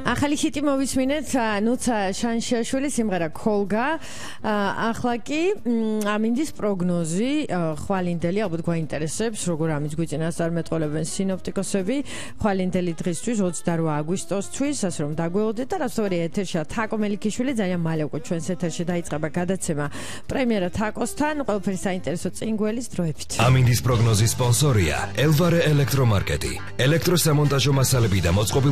ახალი ჰიტი მოვისმინეთ, ნუცა შანშიაშვილის სიმღერა ქოლგა. ახლა კი ამინდის პროგნოზი, ხვალინდელი ალბათ გვაინტერესებს, როგორ ამის გვიწინას წარმეტყველებენ სინოპტიკოსები. ხვალინდელი დღისთვის 28 აგვისტოსთვის, ასე რომ დაგვეოდეთ და რასწორია ეთერშია თაკო მელიქიშვილი, ძალიან მალე უკვე ჩვენს ეთერში დაიწყება გადაცემა პრემიერა თაკოსთან, ყველაფერი საინტერესო წინგველის დროებით. ამინდის პროგნოზის სპონსორია ელვარე ელექტრომარკეტი, ელექტროსამონტაჟო მასალები და მოწყობილ